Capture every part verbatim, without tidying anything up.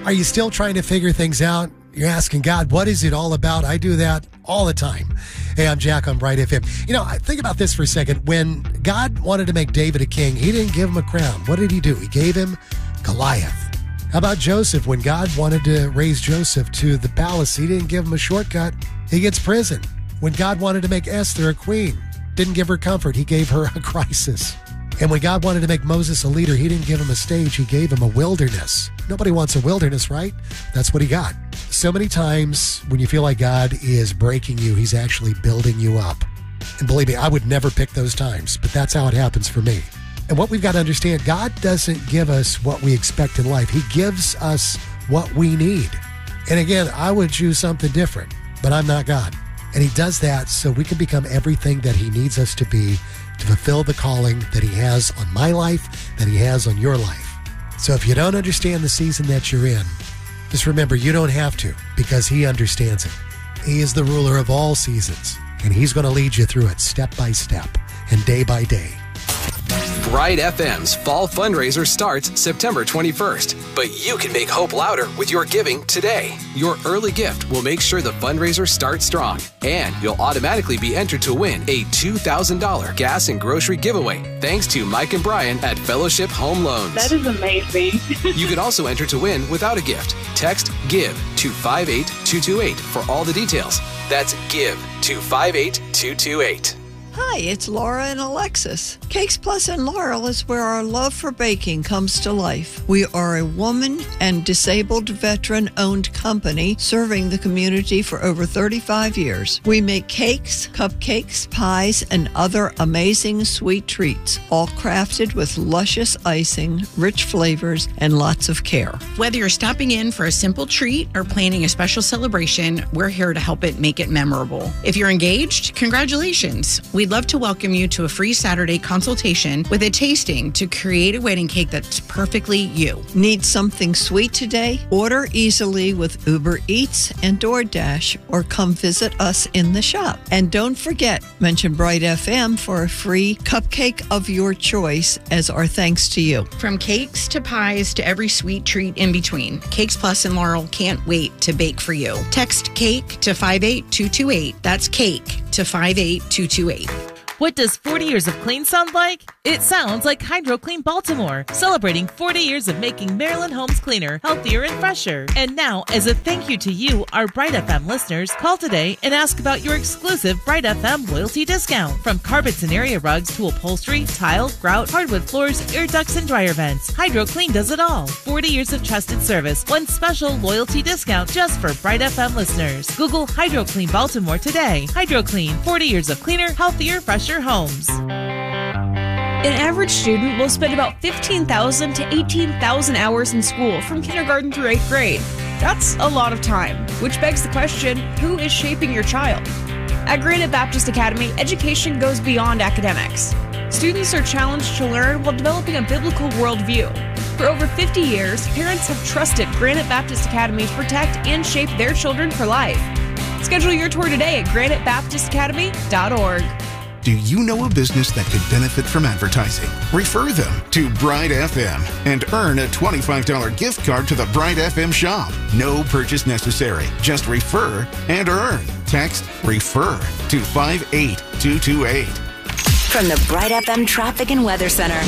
Are you still trying to figure things out? You're asking God, what is it all about? I do that all the time. Hey, I'm Jack on Bright F M. You know, think about this for a second. When God wanted to make David a king, he didn't give him a crown. What did he do? He gave him Goliath. How about Joseph? When God wanted to raise Joseph to the palace, he didn't give him a shortcut. He gets prison. When God wanted to make Esther a queen, didn't give her comfort. He gave her a crisis. And when God wanted to make Moses a leader, he didn't give him a stage. He gave him a wilderness. Nobody wants a wilderness, right? That's what he got. So many times when you feel like God is breaking you, he's actually building you up. And believe me, I would never pick those times, but that's how it happens for me. And what we've got to understand, God doesn't give us what we expect in life. He gives us what we need. And again, I would choose something different, but I'm not God. And he does that so we can become everything that he needs us to be to fulfill the calling that he has on my life, that he has on your life. So if you don't understand the season that you're in, just remember you don't have to, because he understands it. He is the ruler of all seasons, and he's going to lead you through it step by step and day by day. Bright F M's fall fundraiser starts September twenty-first, but you can make hope louder with your giving today. Your early gift will make sure the fundraiser starts strong, and you'll automatically be entered to win a two thousand dollars gas and grocery giveaway thanks to Mike and Brian at Fellowship Home Loans. That is amazing. You can also enter to win without a gift. Text GIVE to five eight two two eight for all the details. That's GIVE to five eight two two eight. Hi, it's Laura and Alexis. Cakes Plus in Laurel is where our love for baking comes to life. We are a woman and disabled veteran-owned company serving the community for over thirty-five years. We make cakes, cupcakes, pies, and other amazing sweet treats, all crafted with luscious icing, rich flavors, and lots of care. Whether you're stopping in for a simple treat or planning a special celebration, we're here to help it make it memorable. If you're engaged, congratulations. We We'd love to welcome you to a free Saturday consultation with a tasting to create a wedding cake that's perfectly you. Need something sweet today? Order easily with Uber Eats and DoorDash, or come visit us in the shop. And don't forget, mention Bright F M for a free cupcake of your choice as our thanks to you. From cakes to pies to every sweet treat in between, Cakes Plus and Laurel can't wait to bake for you. Text CAKE to five eight two two eight. That's CAKE to five eight two two eight. What does forty years of clean sound like? It sounds like HydroClean Baltimore, celebrating forty years of making Maryland homes cleaner, healthier, and fresher. And now, as a thank you to you, our Bright F M listeners, call today and ask about your exclusive Bright F M loyalty discount. From carpets and area rugs to upholstery, tile, grout, hardwood floors, air ducts, and dryer vents, HydroClean does it all. forty years of trusted service, one special loyalty discount just for Bright F M listeners. Google HydroClean Baltimore today. HydroClean, forty years of cleaner, healthier, fresher homes. An average student will spend about fifteen thousand to eighteen thousand hours in school from kindergarten through eighth grade. That's a lot of time, which begs the question, who is shaping your child? At Granite Baptist Academy, education goes beyond academics. Students are challenged to learn while developing a biblical worldview. For over fifty years, parents have trusted Granite Baptist Academy to protect and shape their children for life. Schedule your tour today at granite baptist academy dot org. Do you know a business that could benefit from advertising? Refer them to Bright F M and earn a twenty-five dollars gift card to the Bright F M shop. No purchase necessary. Just refer and earn. Text REFER to five eight two two eight. From the Bright F M Traffic and Weather Center.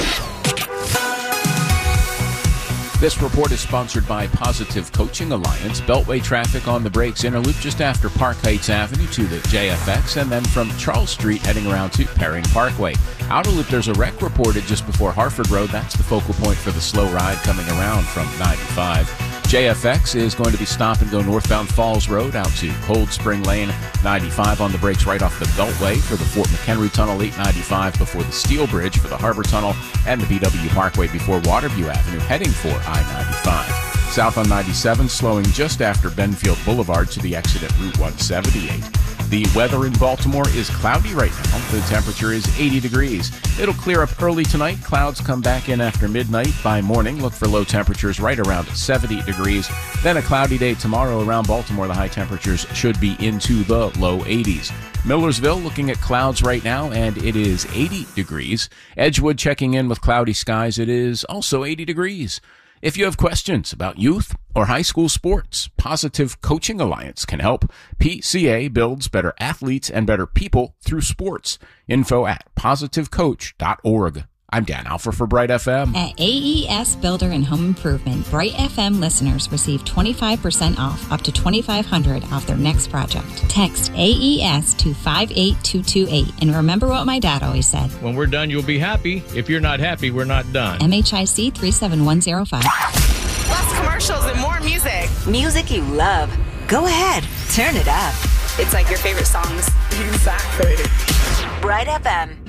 This report is sponsored by Positive Coaching Alliance. Beltway traffic on the Brakes Inner Loop just after Park Heights Avenue to the J F X, and then from Charles Street heading around to Perring Parkway. Outer Loop, there's a wreck reported just before Harford Road. That's the focal point for the slow ride coming around from ninety-five. J F X is going to be stop and go northbound Falls Road out to Cold Spring Lane. ninety-five on the brakes right off the Beltway for the Fort McHenry Tunnel. eight ninety-five before the Steel Bridge for the Harbor Tunnel, and the B W Parkway before Waterview Avenue heading for I ninety-five. South on ninety-seven slowing just after Benfield Boulevard to the exit at Route one seventy-eight. The weather in Baltimore is cloudy right now. The temperature is eighty degrees. It'll clear up early tonight. Clouds come back in after midnight. By morning, look for low temperatures right around seventy degrees. Then a cloudy day tomorrow around Baltimore. The high temperatures should be into the low eighties. Millersville looking at clouds right now, and it is eighty degrees. Edgewood checking in with cloudy skies. It is also eighty degrees. If you have questions about youth or high school sports, Positive Coaching Alliance can help. P C A builds better athletes and better people through sports. Info at positive coach dot org. I'm Dan Alpha for Bright F M. At A E S Builder and Home Improvement, Bright F M listeners receive twenty-five percent off, up to twenty-five hundred dollars off their next project. Text A E S to five eight two two eight. And remember what my dad always said. When we're done, you'll be happy. If you're not happy, we're not done. M H I C three seven one zero five. Less commercials and more music. Music you love. Go ahead. Turn it up. It's like your favorite songs. Exactly. Bright F M.